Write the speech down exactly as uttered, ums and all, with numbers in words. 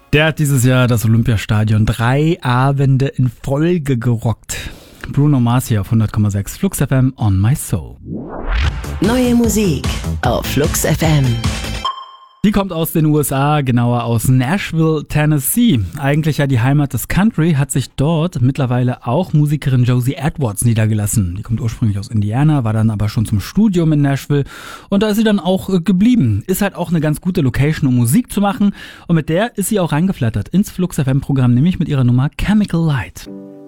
Der hat dieses Jahr das Olympiastadion drei Abende in Folge gerockt. Bruno Mars hier auf hundert Komma sechs Flux F M on my soul. Neue Musik auf Flux F M. Die kommt aus den U S A, genauer aus Nashville, Tennessee. Eigentlich ja die Heimat des Country, hat sich dort mittlerweile auch Musikerin Josie Edwards niedergelassen. Die kommt ursprünglich aus Indiana, war dann aber schon zum Studium in Nashville und da ist sie dann auch äh, geblieben. Ist halt auch eine ganz gute Location, um Musik zu machen und mit der ist sie auch reingeflattert ins Flux F M Programm, nämlich mit ihrer Nummer Chemical Light.